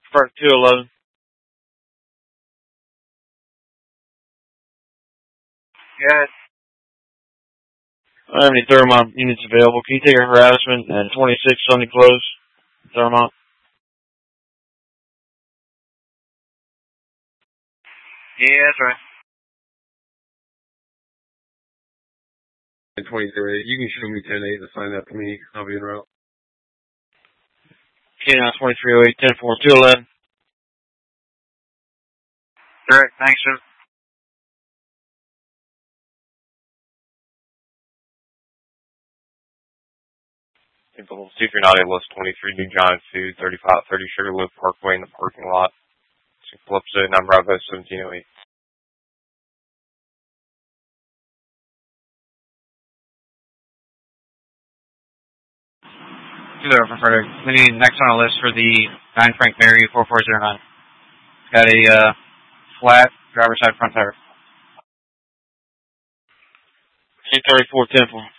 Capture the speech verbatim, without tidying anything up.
Park two eleven. Yes. I don't have any Thermont units available. Can you take a harassment and twenty-six Sunny Close, Thermont? Yeah, that's right. twenty-three. You can show me ten eight to sign that to me. I'll be en route. K nine twenty-three oh eight, ten four, two eleven. Correct. Thanks, sir. People, see if you're not able to twenty-three New Giant Food, thirty-five thirty Sugarloaf Parkway in the parking lot. Flip to number Bravo seventeen oh eight. Two there for Frederick. We need next on the list for the nine Frank Mary four four zero nine. Got a uh, flat driver's side front tire. K thirty-four, ten four.